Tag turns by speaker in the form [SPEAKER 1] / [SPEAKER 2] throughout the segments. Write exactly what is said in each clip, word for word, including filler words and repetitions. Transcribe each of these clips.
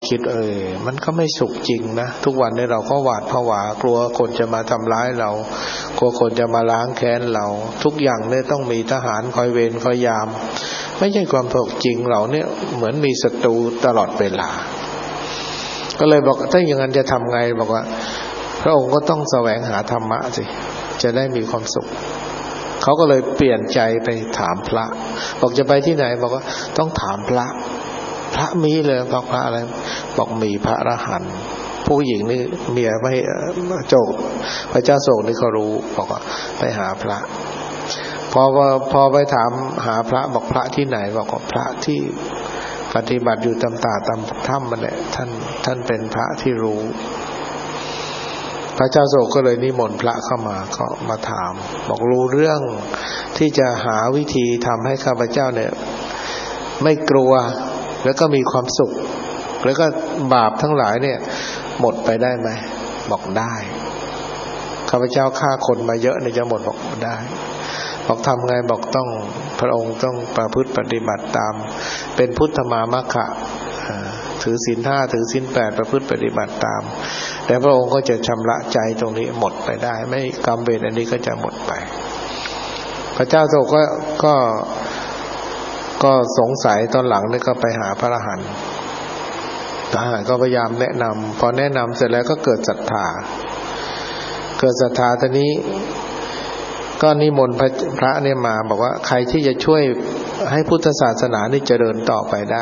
[SPEAKER 1] คิดเออมันก็ไม่สุขจริงนะทุกวันนี้เราก็หวาดผวากลัวคนจะมาทำร้ายเรากลัวคนจะมาล้างแค้นเราทุกอย่างเนี่ยต้องมีทหารคอยเวรคอยยามไม่ใช่ความสุขจริงเราเนี่ยเหมือนมีศัตรูตลอดเวลาก็เลยบอกถ้าอย่างนั้นจะทำไงบอกว่าพระองค์ก็ต้องแสวงหาธรรมะสิจะได้มีความสุขเขาก็เลยเปลี่ยนใจไปถามพระบอกจะไปที่ไหนบอกว่าต้องถามพระพระมีเลยบอกพระอะไรบอกมีพระอรหันต์ผู้หญิงนี่เมียไม่โจกพระเจ้าโศกนี่เขารู้บอกว่าไปหาพระพอพอไปถามหาพระบอกพระที่ไหนบอกว่าพระที่ปฏิบัติอยู่ตามตาตามถ้ำมันแหละท่านท่านเป็นพระที่รู้พระเจ้าโศกก็เลยนิมนต์พระเข้ามาก็มาถามบอกรู้เรื่องที่จะหาวิธีทำให้ข้าพเจ้าเนี่ยไม่กลัวแล้วก็มีความสุขแล้วก็บาปทั้งหลายเนี่ยหมดไปได้ไหมบอกได้ข้าพเจ้าฆ่าคนมาเยอะเนี่ยจะหมดบอกได้บอกทำไงบอกต้องพระองค์ต้องประพฤติปฏิบัติตามเป็นพุทธมามะคะถือศีลห้าถือศีลแปดประพฤติปฏิบัติตามแต่พระองค์ก็จะชำระใจตรงนี้หมดไปได้ไม่กรรมเวรอันนี้ก็จะหมดไปพระเจ้าโศกก็ก็ก็สงสัยตอนหลังนี่ก็ไปหาพระอรหันต์พระอรหันต์ก็พยายามแนะนำพอแนะนำเสร็จแล้วก็เกิดศรัทธาเกิดศรัทธาตอนนี้ก็นิมนต์พระพระเนี่ยมาบอกว่าใครที่จะช่วยให้พุทธศาสนานี่เจริญต่อไปได้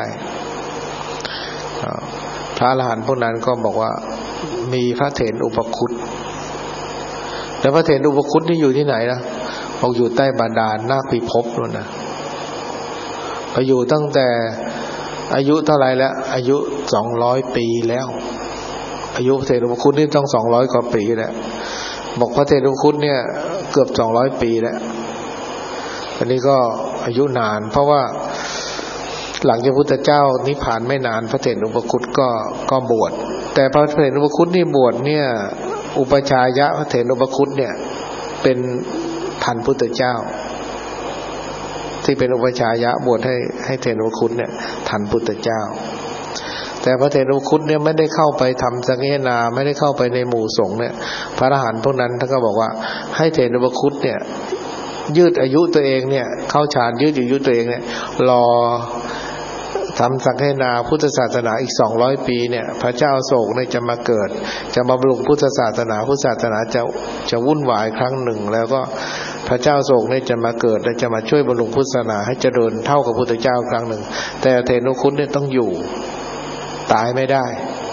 [SPEAKER 1] พระอรหันต์พวกนั้นก็บอกว่ามีพระเถรอุปคุตแต่พระเถรอุปคุตนี่อยู่ที่ไหนนะบอกอยู่ใต้บาดาลนาคพิภพนู่นนะไปอยู่ตั้งแต่อายุเท่าไหร่แล้วอายุสองร้อยปีแล้วอายุพระเถรอุปคุตนี่ต้องสองร้อยกว่าปีแล้วบอกพระเถรอุปคุตเนี่ยเกือบสองร้อยปีแล้วอันนี้ก็อายุนานเพราะว่าหลังจากพุทธเจ้านิพพานไม่นานพระเถรอุปคุตก็ก็บวชแต่พระเถรอุปคุตนี่บวชเนี่ยอุปชายะพระเถรอุปคุตเนี่ยเป็นทันพุทธเจ้าที่เป็นอุปชายะบวชให้ให้เถรอุปคุตเนี่ยทันพุทธเจ้าแต่พระเถรอุปคุตเนี่ยไม่ได้เข้าไปทำสังฆนาไม่ได้เข้าไปในหมู่สงฆ์เนี่ยพระอรหันต์พวกนั้นท่านก็บอกว่าให้เถรอุปคุตเนี่ยยืดอายุตัวเองเนี่ยเข้าฌานยืดอายุตัวเองเนี่ยรอทำสังฆนาพุทธศาสนาอีกสองร้อยปีเนี่ยพระเจ้าโศกเนี่ยจะมาเกิดจะมาบำรุงพุทธศาสนาพุทธศาสนาจะจะวุ่นวายครั้งหนึ่งแล้วก็พระเจ้าโศกเนี่ยจะมาเกิดและจะมาช่วยบำรุงพุทธศาสนาให้เจริญเท่ากับพุทธเจ้าครั้งหนึ่งแต่เถรอุปคุตเนี่ยต้องอยู่ตายไม่ได้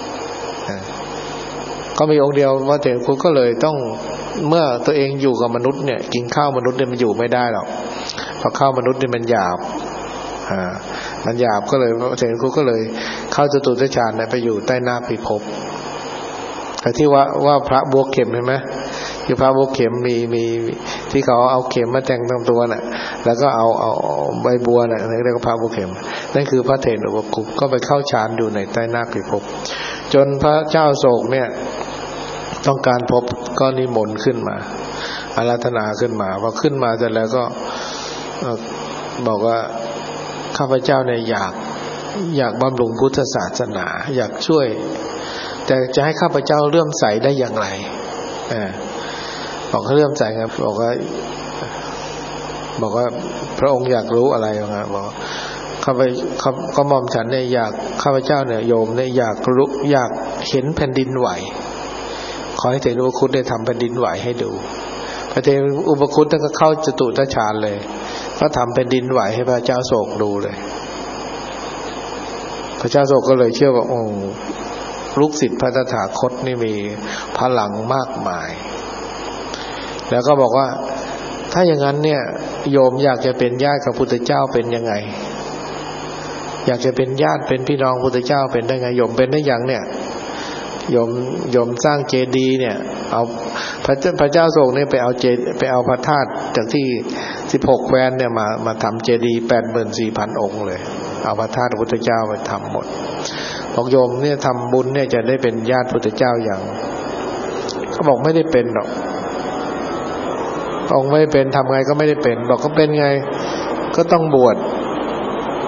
[SPEAKER 1] ก็มีองค์เดียวว่าเถรอุปคุตก็เลยต้องเมื่อตัวเองอยู่กับมนุษย์เนี่ยกินข้าวมนุษย์เนี่ยมันอยู่ไม่ได้หรอกเพราะข้าวมนุษย์เนี่ยมันหยาบอ่ามันหยาบก็เลยเถรอุปคุตก็เลยเข้าจตุตฌานไปอยู่ใต้นาคพิภพแต่ที่ว่าว่าพระบัวเข็มเห็นไหมที่พระบัวเข็มมีมีที่เขาเอาเข็มมาแต่งตรงตัวน่ะแล้วก็เอาเอาใบบัวน่ะเรียกว่าพระบัวเข็มนั่นคือพระเถรอุปคุตก็ไปเข้าฌานอยู่ในใต้นาคพิภพจนพระเจ้าโศกเนี่ยต้องการพบก็นิมนต์ขึ้นมาอาราธนาขึ้นมาพอขึ้นมาเสร็จแล้วก็บอกว่าข้าพเจ้าเนี่ยอยากอยากบำรุงพุทธศาสนาอยากช่วยแต่จะให้ข้าพเจ้าเลื่อมใสได้อย่างไรอ่าบอกเขาเลื่อมใสครับบอกว่าบอกว่าพระองค์อยากรู้อะไรครับบอกข้าพข้าก็มอมฉันเนี่ยอยากข้าพเจ้าเนี่ยโยมเนี่ยอยากรู้อยากเห็นแผ่นดินไหวขอให้เถรอุปคุตได้ทำแผ่นดินไหวให้ดูพระเถรอุปคุตท่านก็เข้าจตุตฌานเลยก็ทำแผ่นดินไหวให้พระเจ้าโศกดูเลยพระเจ้าโศกก็เลยเชื่อว่าโอ้ลูกศิษย์พระตถาคตนี่มีพลังมากมายแล้วก็บอกว่าถ้าอย่างนั้นเนี่ยโยมอยากจะเป็นญาติกับพุทธเจ้าเป็นยังไงอยากจะเป็นญาติเป็นพี่น้องพุทธเจ้าเป็นได้ไงโยมเป็นได้อย่างเนี่ยโยมโยมสร้างเจดีย์เนี่ยเอาพระเจ้าพระเจ้าโศกเนี่ยไปเอาเจไปเอาพระธาตุจากที่สิบหกแคว้นเนี่ยมามาทำเจดีย์ แปดหมื่นสี่พัน องค์เลยเอาพระธาตุพระพุทธเจ้าไปทำหมดบอกโยมเนี่ยทำบุญเนี่ยจะได้เป็นญาติพุทธเจ้าอย่างเขาบอกไม่ได้เป็นหรอกองค์ไม่เป็นทำไงก็ไม่ได้เป็นบอกก็เป็นไงก็ต้องบวช